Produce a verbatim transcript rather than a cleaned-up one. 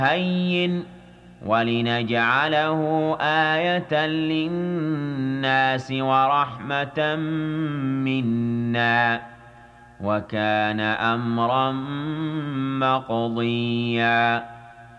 هَيِّنٍ وَلِنَجْعَلَهُ آيَةً لِّلنَّاسِ وَرَحْمَةً مِّنَّا ۚ وَكَانَ أَمْرًا مَّقْضِيًّا